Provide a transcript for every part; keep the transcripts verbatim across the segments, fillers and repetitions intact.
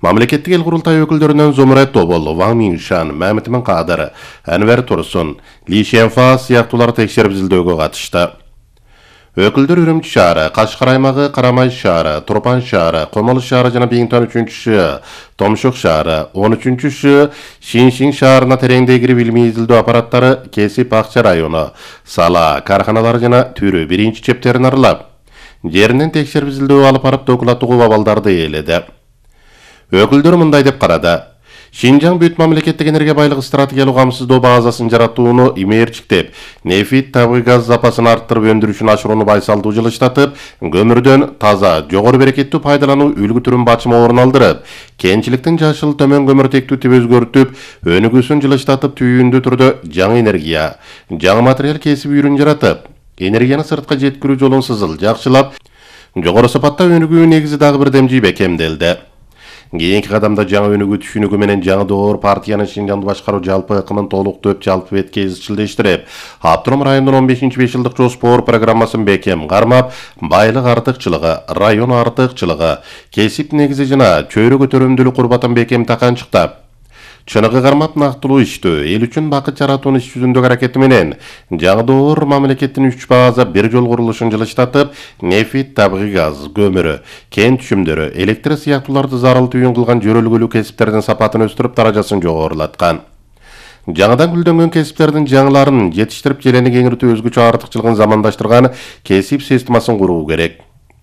Мамлекеттик эл курултай өкүлдөрүнөн Зумрет Тобол, Ван Миншан, Мамит Кадыр, Анвер Турсун, Ли Шенфа сыяктуулар текшерип изилдөөгө катышты. Өкүлдөр Үрүмчү шаары, Кашкар аймагы, Карамай шаары, Турпан шаары, Комолу шаары жана Биңтон үчүнчүсү, Томшук шаары, он үчүнчүсү Шиншин шаарына тереңдей кирип илмий изилдөө аппараттары Кесип Акча району, Сала, карханалар жана Түрү биринчи чептерин аралап, жеринен текшерип изилдөө алып барып докуматтык абалдарды ээледи. Өкүлдөр мындай деп карады. Шинжаң бүт мамлекеттик энергия байлыгы стратегиялык камсыздоо базасын жаратууну имээрчиктеп, нефит, табигый газ запасын арттырып өндүрүшүн ашырууну байсалдуу жылыштатып, көмүрдөн таза, жогору берекеттүү пайдалануу үлгү түрүн бачыма орун алдырып, кенчиликтин жашыл төмөн көмүртектүү тип өзгөртүп, өнүгүүсүн жылыштатып, түйүндүү түрдө жаңы энергия, жаңы материал кесип үйрүн жаратып, энергияны сыртка жеткирүү жолун сызыл жакшылап, жогору сапатта өнүгүү негизи дагы бир демжи бекемделди. Кийинки кадамда жаңы өнүгүү түшүнүгү менен жаңы доор партиянын Шинжаңды башкаруу жалпы ыкымын толуктоп, жалпы бетке изчилдештирип, Автоном районунун он бешинчи беш жылдык жоспор программасын бекем кармап, байлык артыкчылыгы, район артыкчылыгы, кесип негизи жана чөйрө көтөрүмдүүлүк курбатын бекем таканчыктап, чыныгы кармап нактылуу иштөө, эл үчүн бакыт жаратуунун иш жүзүндөгү аракети менен жаңы доор мамлекеттин үч база бир жол курулушун жылыштатып, нефит, табигый газ, көмүрү, кен түшүмдөрү, электр сыяктууларды зарыл түйүн кылган жөрөлгөлүү кесиптердин сапатын өстүрүп, даражасын жогорулаткан. Жаңыдан гүлдөнгөн кесиптердин жаңыларын жетиштирип, желени кеңиртүү, өзгөчө артыкчылыгын замандаштырган кесип системасын куруу керек.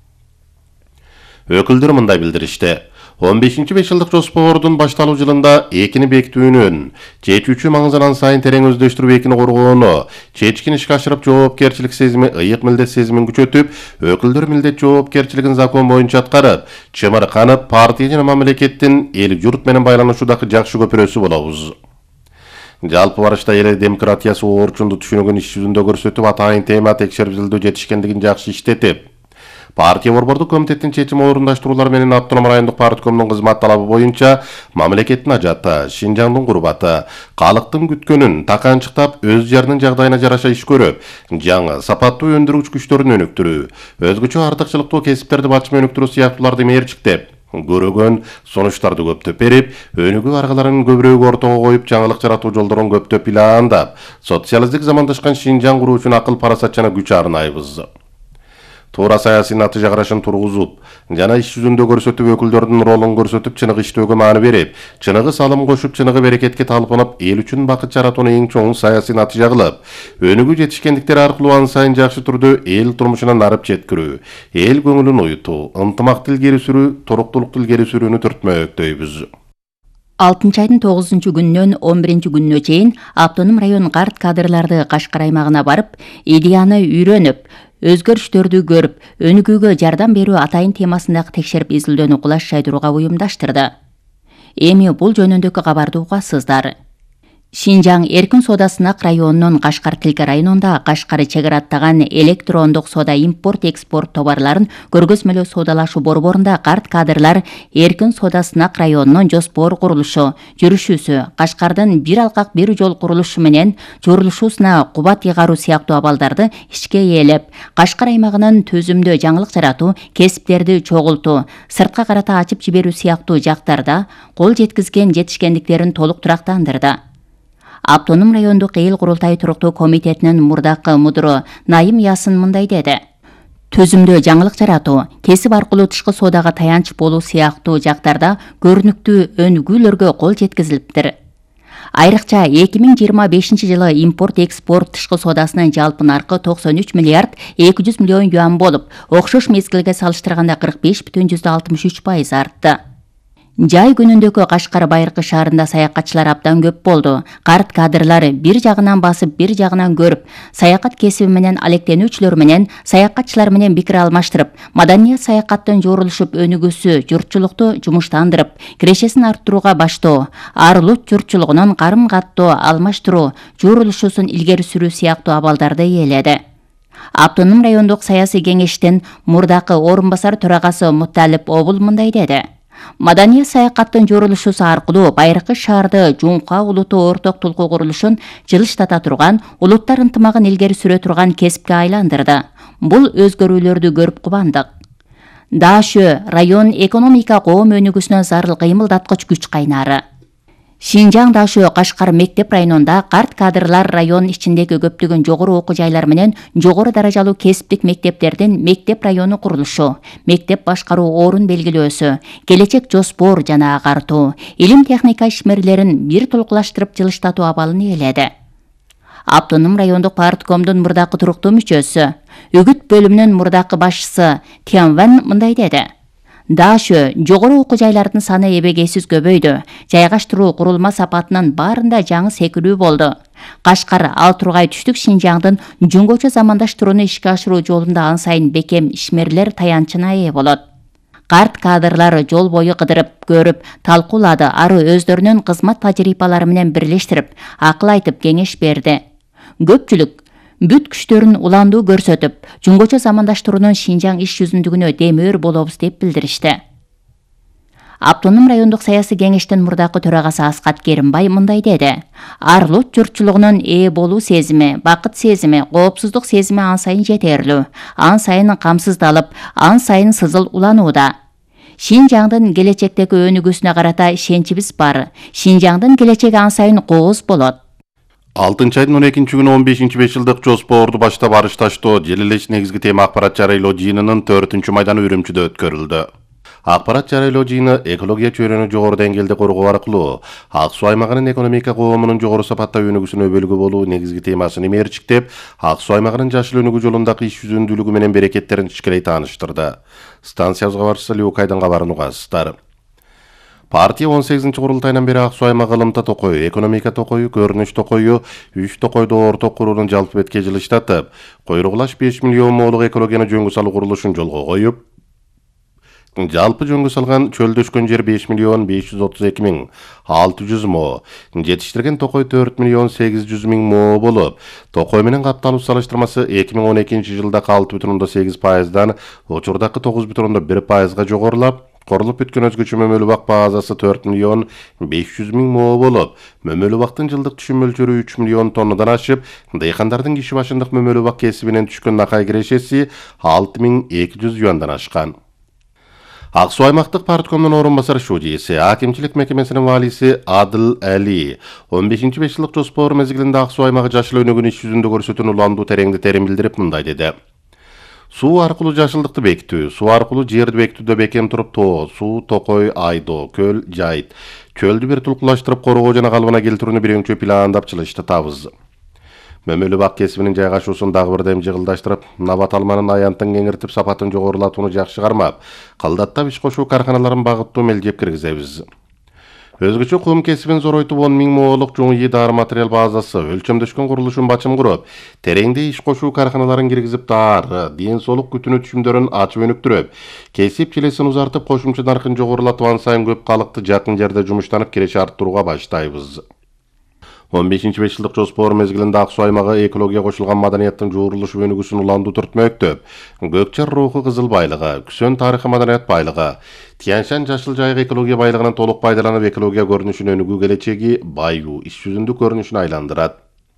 Өкүлдөр мындай билдиришти. он бешинчи беш жылдык жоспордун башталуу жылында экини бекитүүнүн, чечүүчү маңызынан сайын терең өздөштүрүп экини коргоону, чечкин ишке ашырып жоопкерчилик сезими, ыйык милдет сезимин күчөтүп, өкүлдөр милдет жоопкерчилигин закон боюнча аткарып, чымырканып, партия жана мамлекеттин эл журт менен байланышуудагы жакшы көпүрөсү болобуз. Жалпы барышта эл демократиясы оорчунду түшүнүгүн иш жүзүндө көрсөтүп, атайын тема текшерип изилдөө жетишкендигин жакшы иштетип, партия борбордук комитеттин чечим орундаштыруулар менен Автоном райондук парткомдун кызмат талабы боюнча мамлекеттин ажаты, Шинжаңдын курбаты, калктын күткөнүн таканчыктап, өз жеринин жагдайына жараша иш көрүп, жаңы сапаттуу өндүргүч күчтөрүн өнүктүрүү, өзгөчө артыкчылыктуу кесиптерди бачыма өнүктүрүү сыяктууларды мээрчиктеп, көрөгөн сунуштарды көптөп берип, өнүгүү аргаларын көбүрөөк ортого коюп, жаңылык жаратуу жолдорун көптөп пландап, социалисттик замандашкан Шинжаң куруу үчүн акыл, парасат жана күч арнайбыз. Туура саясий натыйжа карашын тургузуп, жана иш жүзүндө көрсөтүп, өкүлдөрдүн ролун көрсөтүп, чыныгы иштөөгө маани берип, чыныгы салым кошуп, чыныгы берекетке талпынып, эл үчүн бакыт жаратууну эң чоң саясий натыйжа кылып, өнүгүү жетишкендиктери аркылуу ан сайын жакшы түрдө эл турмушуна нарып жеткирүү, эл көңүлүн уютуу, ынтымактуу илгери сүрүү, туруктуулукту илгери сүрүүнү түртмөктөйбүз. алтынчы айдын тогузунчу күнүнөн он биринчи күнүнө чейин Автоном район карт кадрларды Кашкар аймагына барып, идеяны үйрөнүп, өзгөрүштөрдү көрүп, өнүгүүгө жардам берүү атайын темасындагы текшерип изилдөөнү кулаш жайдырууга уюмдаштырды. Эми бул жөнүндөгү кабарды угасыздар. Шинжаң эркин соода сынак районунун Кашкар Тилке районунда Кашкар чек ара аттаган электрондук соода импорт-экспорт товарларын көргөзмөлөө соодалашуу борборунда карт кадрлар эркин соода сынак районунун жоспор курулушу, жүрүшүүсү, Кашкардын бир алкак бир жол курулушу менен чорулушуусуна кубат ыйгаруу сыяктуу абалдарды ишке ээлеп, Кашкар аймагынын төзүмдүү жаңылык жаратуу, кесиптерди чогултуу, сыртка карата ачып жиберүү сыяктуу жактарда кол жеткизген жетишкендиктерин толук турактандырды. Автоном райондук эл курултай туруктуу комитетинин мурдакы мудуру Найым Ясын мындай деди. Төзүмдүү жаңылык жаратуу, кесип аркылуу тышкы соодага таянч болуу сыяктуу жактарда көрүнүктүү өнүгүүлөргө кол жеткизилиптир. Айрыкча эки миң жыйырма бешинчи жылы импорт-экспорт тышкы соодасынын жалпы наркы токсон үч миллиард эки жүз миллион юан болуп, окшош мезгилге салыштырганда кырк беш бүтүн жүздөн алтымыш үч пайыз артты. Жай күнүндөгү Кашкар байыркы шаарында саякатчылар абдан көп болду. Карт кадрлар бир жагынан басып, бир жагынан көрүп, саякат кесиби менен алектенүүчүлөр менен, саякатчылар менен пикир алмаштырып, маданият саякаттын жорулушуп өнүгүүсү, журтчулукту жумуштандырып, кирешесин арттырууга баштоо, ар улут журтчулугунун карым каттоо алмаштыруу, журулушуусун илгери сүрүү сыяктуу абалдарды ээледи. Автоном райондук саясий кеңештин мурдакы орун басар төрагасы Мутталип Обул мындай деди. Маданият саякаттын жорулушуусу аркылуу байыркы шаарды жуңка улуту орток тулкуу курулушун жылыштата турган, улуттар ынтымагын илгери сүрө турган кесипке айландырды. Бул өзгөрүүлөрдү көрүп кубандык. Дашө район экономика коом өнүгүүсүнө зарыл кыймылдаткыч күч кайнары. Шинжаң Дашө Кашкар мектеп районунда карт кадрлар район ичиндеги көптөгөн жогору окуу жайлар менен жогору даражалуу кесиптик мектептердин мектеп району курулушу, мектеп башкаруу орун белгилөөсү, келечек жоспор жана агартуу, илим техника ишмерлерин бир толкулаштырып жылыштатуу абалын ээледи. Автоном райондук парткомдун мурдакы туруктуу мүчөсү, үгүт бөлүмүнүн мурдакы башчысы Тянван мындай деди. Дашө жогору окуу жайлардын саны эбегейсиз көбөйдү. Жайгаштыруу курулма сапатынын баарында жаңы секирүү болду. Кашкар ал тургай түштүк Шинжаңдын жөнгөчө замандаштырууну ишке ашыруу жолунда ан сайын бекем ишмерлер таянчына ээ болот. Карт кадрлары жол бою кыдырып, көрүп, талкуулады, ары өздөрүнүн кызмат тажрыйбалары менен бирлештирип, акыл айтып, кеңеш берди. Көпчүлүк бүт күчтөрүн уландуу көрсөтүп, жөнгөчө замандаштыруунун Шинжаң иш жүзүндүгүнө демөөр болобуз деп билдиришти. Автоном райондук саясий кеңештин мурдакы төрагасы Аскат Керимбай мындай деди. Арлут журтчулугунун ээ болуу сезими, бакыт сезими, коопсуздук сезими ан сайын жетерлүү, ан сайын камсыздалып, ан сайын сызыл уланууда. Шинжаңдын келечектеги өнүгүүсүнө карата ишеничибиз бар. Шинжаңдын келечеги ан сайын кооз болот. алтынчы айдын он экинчи күнү он бешинчи беш жылдык жоспорду баштап барышташтоо жел элеш негизги тема акпарат жарыйлоо жыйынынын төртүнчү майданы Үрүмчүдө өткөрүлдү. Акпарат жарыйлоо жыйыны экология чөйрөнү жогору деңгээлде коргоо аркылуу Ак Суу аймагынын экономика коомунун жогору сапатта өнүгүүсүнө өбөлгө болуу негизги темасын имээрчиктеп, Ак Суу аймагынын жашыл өнүгүү жолундагы иш жүзүндүүлүгү менен берекеттерин ичкерей тааныштырды. Станция кабарчысы Люкайдын кабарын угасыздар. Партия он сегизинчи курултайынан бери Ак Суу аймагы ылымта токою, экономика токою, көрүнүш токою, үч токойду орток куруунун жалпы бетке жылыштатып, койругулаш беш миллион моолук экологияны жөнгө салуу курулушун жолго коюп, жалпы жөнгө салган чөлдөшкөн жер беш миллион беш жүз отуз эки миң алты жүз мо, жетиштирген токой төрт миллион сегиз жүз миң мо болуп, токой менен капталуу салыштырмасы эки миң он экинчи жылдагы алты бүтүн ондон сегиз пайыздан учурдагы тогуз бүтүн ондон бир пайызга жогорулап, корулуп бүткөн өзгөчө мөмөлүү бак базасы төрт миллион беш жүз миң мо болуп, мөмөлүү бактын жылдык түшүм мөлчөрү үч миллион тоннадан ашып, дыйкандардын киши башындык мөмөлүү бак кесибинен түшкөн накай кирешеси алты миң эки жүз юандан ашкан. Ак Суу аймактык парткомдун орун басары шужийси, акимчилик мекемесинин валиси Адыл Али он бешинчи беш жылдык жоспор мезгилинде Ак Суу аймагы жашыл өнүгүүнү иш жүзүндө көрсөтүүнү уландуу тереңдетерин билдирип мындай деди. Суу аркылуу жашылдыкты бекитүү, суу аркылуу жерди бекитүүдө бекем туруп тоо, суу, токой, айдоо, көл, жайыт, чөлдү бир тулкулаштырып коргоо жана калыбына келтирүүнү биринчи пландап чылыштатабыз. Мөмөлүү бак кесибинин жайгашуусун дагы бир дем жыгылдаштырып, набат алманын аянтын кеңиртип, сапатын жогорулатууну жакшы кармап, калдаттап иш кошуу карканаларын багыттуу мелдеп киргизебиз. Өзгөчө кум кесибин зоройтуп он миң моолук жуңйи дары материал базасы өлчөмдөшкөн курулушун бачым куруп, тереңде иш кошуу карканаларын киргизип, дары, ден соолук күтүнүү түшүмдөрүн ачып өнүктүрүп, кесип челесин узартып, кошумча наркын жогорулатып, ан сайын көп калыкты жакын жерде жумуштанып киреше арттырууга баштайбыз. он бешинчи беш жылдык жоспор мезгилинде Ак Суу аймагы экология кошулган маданияттын жуурулуш өнүгүүсүн уландуу түртмөктөп, Көкчар руху кызыл байлыгы, Күсөн тарыхы маданият байлыгы, Тянь-Шань жашыл жайык экология байлыгынан толук пайдаланып, экология көрүнүшүн өнүгүү келечеги баюу иш жүзүндүү көрүнүшүн айландырат.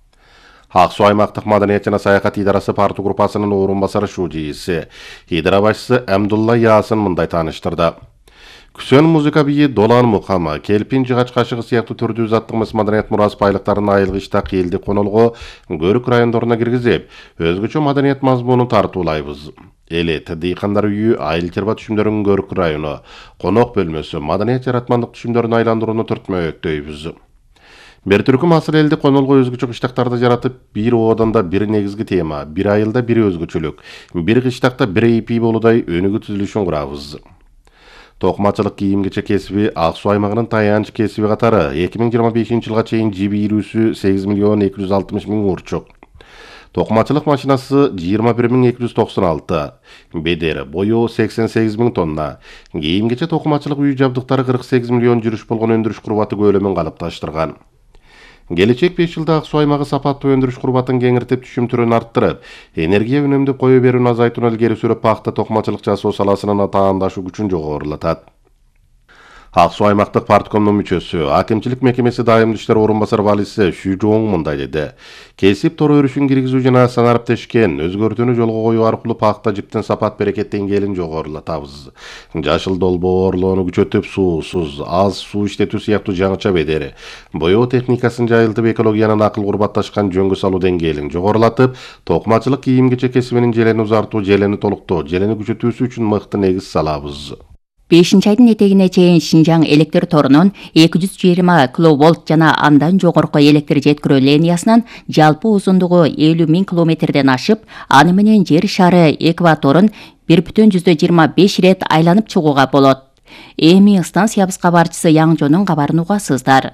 Ак Суу аймактык маданият жана саякат идарасы парту группасынын орун басары шужийси, идара башчысы Амдулла Ясын мындай тааныштырды. Күсөн музыка бийи Долан мукамы, келпин жыгач кашыгы сыяктуу түрдүү заттык мыс маданият мурас байлыктарын айылгы иштак элди конолго, көрүк райондоруна киргизип, өзгөчө маданият мазмунун тартуулайбыз. Элет, дыйкандар үйү, айыл чарба түшүмдөрүнүн көрүк району, конок бөлмөсү, маданият жаратмандык түшүмдөрүн айландырууну түртмөктөйбүз. Бир түркү масыл элди конолго өзгөчө кыштактарды жаратып, бир ооданда бир негизги тема, бир айылда бир өзгөчөлүк, бир кыштакта бир эйпи болудай өнүгүү түзүлүшүн курабыз. Токмачылык кийим кечек кесиби Ак Суу аймагынын таянч кесиби катары эки миң жыйырма бешинчи жылга чейин жиби ирүүсү сегиз миллион эки жүз алтымыш миң урчук. Токмачылык машинасы жыйырма бир миң эки жүз токсон алты, бедер бою сексен сегиз миң тонна, кийим кече токмачылык үй жабдыктары кырк сегиз миллион жүрүш болгон өндүрүш курбаты көлөмүн калыпташтырган. Келечек беш жылда Ак Суу аймагы сапаттуу өндүрүш курбатын кеңиртип, түшүм түрүн арттырып, энергия үнөмдүп кое берүүнү азайтууну илгери сүрүп, пахта токмачылык жасоо саласынын таандашуу күчүн жогорулатат. Ак Суу аймактык парткомдун мүчөсү, акимчилик мекемеси дайымдуу иштер орун басар валиси Шу Жоң мындай деди. Кесип тор өрүшүн киргизүү жана санариптешкен өзгөртүүнү жолго коюу аркылуу пахта жиптин сапат берекет деңгээлин жогорулатабыз. Жашыл долбоорлоону күчөтүп, суусуз, аз суу иштетүү сыяктуу жаңыча бедери, боёо техникасын жайылтып, экологиянын акыл курбатташкан жөнгө салуу деңгээлин жогорулатып, токмачылык кийим кечек кесибинин желени узартуу, желени толуктоо, желени күчөтүүсү үчүн мыкты негиз салабыз. бешинчи айдын этегине чейин Шинжаң электр торунун эки жүз жыйырма киловольт жана андан жогорку электр жеткирүү линиясынан жалпы узундугу элүү миң километрден ашып, аны менен жер шары экваторун бир бүтүн жүздөн жыйырма беш ирет айланып чыгууга болот. Эми станциябыз кабарчысы Яңжонун кабарын угасыздар.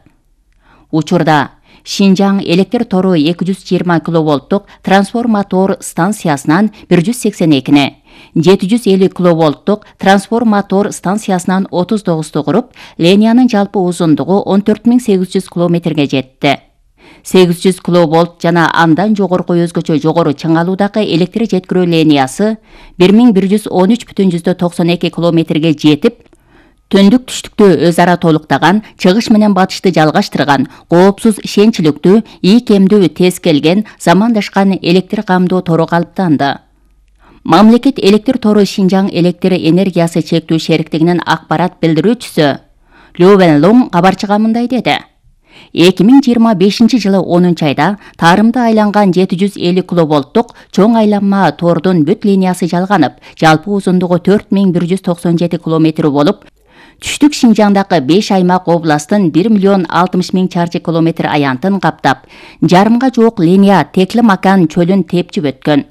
Учурда Шинжаң электр тору эки жүз жыйырма киловольттук трансформатор станциясынан бир жүз сексен экине, жети жүз элүү киловольттук трансформатор станциясынан отуз тогузду куруп, линиянын жалпы узундугу он төрт миң сегиз жүз километрге жетти. сегиз жүз киловольт жана андан жогорку өзгөчө жогору чыңалуудагы электр жеткирүү линиясы бир миң бир жүз он үч бүтүн жүздөн токсон эки километрге жетип, төндүк түштүктү өз ара толуктаган, чыгыш менен батышты жалгаштырган, коопсуз ишенчиликтүү, ийкемдүү, тез келген, замандашкан электр камдоо тору калыптанды. Мамлекет электр тору Шинжаң электр энергиясы чектүү шериктигинин акпарат билдирүүчүсү Лю Вэнлоң кабарчыга мындай деди. эки миң жыйырма бешинчи жылы онунчу айда тарымды айланган жети жүз элүү киловольттук чоң айланма тордун бүт линиясы жалганып, жалпы узундугу төрт миң бир жүз токсон жети километр болуп, түштүк Шинжаңдагы беш аймак областтын бир миллион алтымыш миң чарчы километр аянтын каптап, жарымга жуук линия Текле Макан чөлүн тепчип өткөн.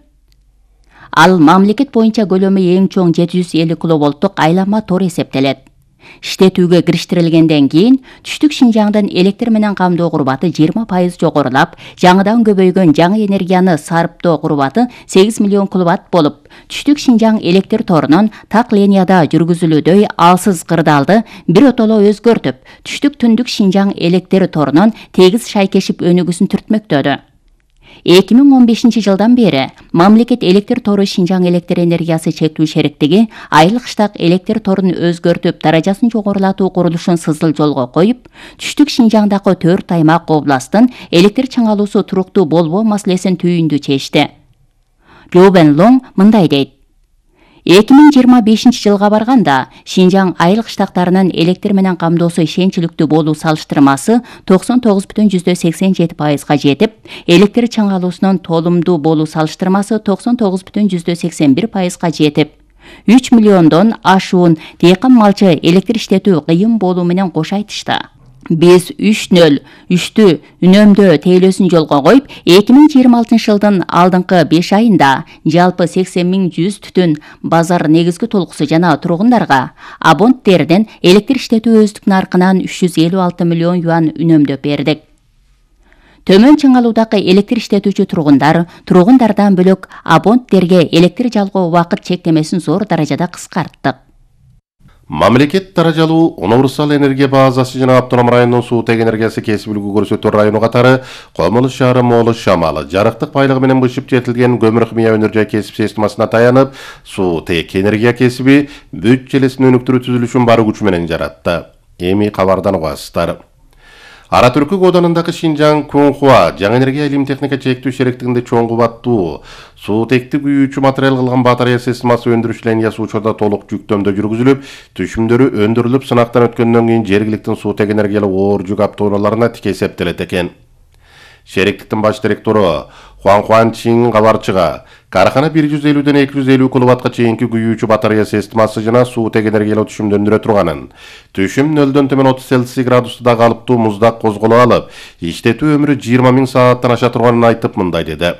Ал мамлекет боюнча көлөмү эң чоң жети жүз элүү киловольттук айланма тор эсептелет. Иштетүүгө кириштирилгенден кийин түштүк Шинжаңдын электр менен камдоо курбаты жыйырма пайыз жогорулап, жаңыдан көбөйгөн жаңы энергияны сарптоо курбаты сегиз миллион киловатт болуп, түштүк Шинжаң электр торунун так линияда жүргүзүлүүдөй алсыз кырдаалды бир отоло өзгөртүп, түштүк түндүк Шинжаң электр торунун тегиз шайкешип өнүгүүсүн түртмөктөдү. эки миң он бешинчи жылдан бери мамлекет электр тору Шинжаң электр энергиясы чектүү шериктиги айыл кыштак электр торун өзгөртүп, даражасын жогорулатуу курулушун сызыл жолго коюп, түштүк Шинжаңдагы төрт аймак областтын электр чыңалуусу туруктуу болбоо маселесин түйүндү чечти. Лю Вэнлоң мындай дейт. эки миң жыйырма бешинчи жылга барганда Шинжаң айыл кыштактарынын электр менен камдоосу ишенчиликтүү болуу салыштырмасы токсон тогуз бүтүн жүздөн сексен жети пайызга жетип, электр чыңалуусунун толумдуу болуу салыштырмасы токсон тогуз бүтүн жүздөн сексен бир пайызга жетип, үч миллиондон ашуун дыйкан малчы электр иштетүү кыйын болуу менен кош айтышты. Биз үч нөл үчтү үнөмдөө тейлөөсүн жолго коюп, эки миң жыйырма алтынчы жылдын алдыңкы беш айында жалпы сексен миң жүз түтүн базар негизги толкусу жана тургундарга абоненттерден электр иштетүү өздүк наркынан үч жүз элүү алты миллион юан үнөмдөп бердик. Төмөн чыңалуудагы электр иштетүүчү тургундар, тургундардан бөлөк абоненттерге электр жалгоо убакыт чектемесин зор даражада кыскарттык. Мамлекет даражалуу универсал энергия базасы жана Автоном районунун суутек энергиясы кесип үлгү көрсөтүү району катары Комулуш шаары Моолуш Шамалы жарыктык байлыгы менен бышып жетилген көмүр химия өнөр кесип системасына таянып, суутек энергия кесиби бүт желесин өнүктүрүү түзүлүшүн бар күчү менен жаратты. Эми кабардан угасыздар. Ара Түркү кооданындагы Шинжаң Кунхуа жаңы энергия илим техника чектүү шериктигинде чоң кубаттуу суутекти күйүүчү материал кылган батарея системасы өндүрүш линиясы учурда толук жүктөмдө жүргүзүлүп, түшүмдөрү өндүрүлүп, сынактан өткөндөн кийин жергиликтин суутек энергиялык оор жүк автоунааларына тике эсептелет экен. Шериктиктин баш директору Хуан Хуан Чин кабарчыга карахана бир жүз элүүдөн эки жүз элүү киловаттка чейинки күйүүчү батарея системасы жана суутек энергиялык түшүмдөндүрө турганын, түшүм нөлдөн төмөн отуз Цельсий градусда калыптуу муздак козголо алып, иштетүү өмүрү жыйырма миң сааттан аша турганын айтып мындай деди.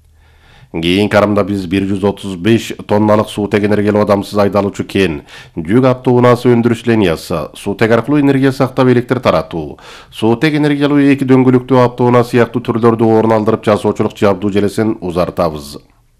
Кийинки арымда биз бир жүз отуз беш тонналык суутек энергиялык адамсыз айдалуучу кен, жүк автоунаасы өндүрүш линиясы, суутек аркылуу энергия сактап электр таратуу, суутек энергиялык эки дөңгөлөктүү автоунаа сыяктуу түрлөрдү орун алдырып жасоочулук жабдуу желесин узартабыз.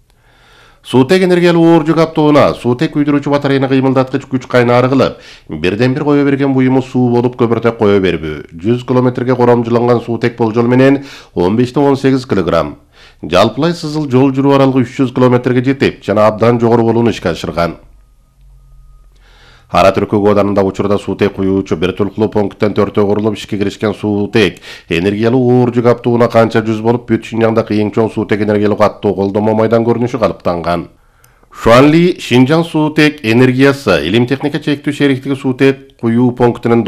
Суутек энергиялык оор жүк автоунаа суутек күйдүрүүчү батареяны кыймылдаткыч күч кайнаары кылып, бирден бир кое берген буюму суу болуп көмүртек кое бербүү. жүз километрге коромжуланган суутек болжол менен он бештен он сегиз килограмм. Жалпылай сызыл жол жүрүү аралыгы үч жүз километрге жетип, жана абдан жогору болууну ишке ашырган. Hara Türkü godanında uçurda sutek kuyuuçu bir tulkulu punktten törtö kurulup işke girişken sutek energiyalı uğurcu kaptuğuna kança жүз bolup Bütçinjangda kıyın çoğun sutek energiyalı kattığı koldoma maydan görünüşü kalıptangan. Şu an li Şinjan sutek energiyası ilim teknika çektü şeriktigi sutek kuyu punktinin